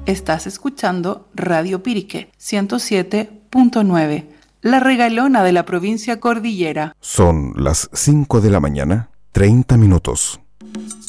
Estás escuchando Radio Pirique 107.9, la regalona de la provincia Cordillera. Son las 5 de la mañana, 30 minutos.